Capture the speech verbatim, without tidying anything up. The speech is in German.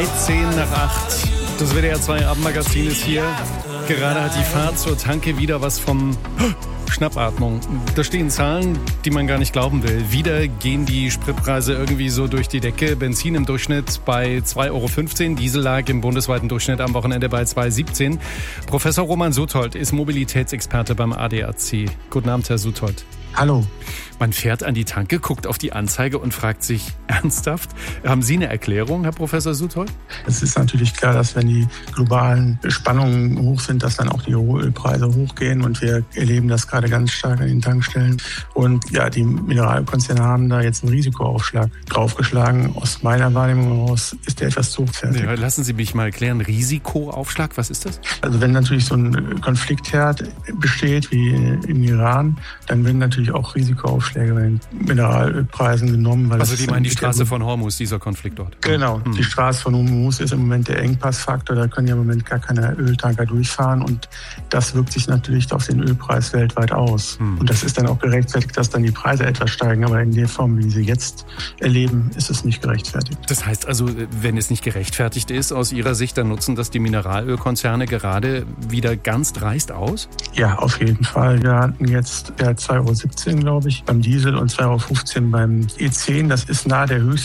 zehn nach acht. Das W D R zwei Abendmagazin ist hier. Gerade hat die Fahrt zur Tanke wieder was vom Schnappatmung. Da stehen Zahlen, die man gar nicht glauben will. Wieder gehen die Spritpreise irgendwie so durch die Decke. Benzin im Durchschnitt bei zwei Euro fünfzehn. Diesel lag im bundesweiten Durchschnitt am Wochenende bei zwei Euro siebzehn. Professor Roman Suthold ist Mobilitätsexperte beim A D A C. Guten Abend, Herr Suthold. Hallo. Man fährt an die Tanke, guckt auf die Anzeige und fragt sich ernsthaft, haben Sie eine Erklärung, Herr Professor Suthold? Es ist natürlich klar, dass wenn die globalen Spannungen hoch sind, dass dann auch die Ölpreise hochgehen, und wir erleben das gerade ganz stark an den Tankstellen. Und ja, die Mineralkonzerne haben da jetzt einen Risikoaufschlag draufgeschlagen. Aus meiner Wahrnehmung heraus ist der etwas zu hochwertig. Ja, lassen Sie mich mal erklären, Risikoaufschlag, was ist das? Also wenn natürlich so ein Konfliktherd besteht wie im Iran, dann werden natürlich auch Risikoaufschläge bei den Mineralölpreisen genommen. Weil also die meinen die Straße von Hormuz, dieser Konflikt dort? Genau, hm. die Straße von Hormuz ist im Moment der Engpassfaktor. Da können ja im Moment gar keine Öltanker durchfahren, und das wirkt sich natürlich auf den Ölpreis weltweit aus. Hm. Und das ist dann auch gerechtfertigt, dass dann die Preise etwas steigen. Aber in der Form, wie sie jetzt erleben, ist es nicht gerechtfertigt. Das heißt also, wenn es nicht gerechtfertigt ist, aus Ihrer Sicht, dann nutzen das die Mineralölkonzerne gerade wieder ganz dreist aus? Ja, auf jeden Fall. Wir hatten jetzt ja, zwei Euro siebzehn, glaube ich, beim Diesel und zwei Euro fünfzehn beim E zehn. Das ist nahe der höchsten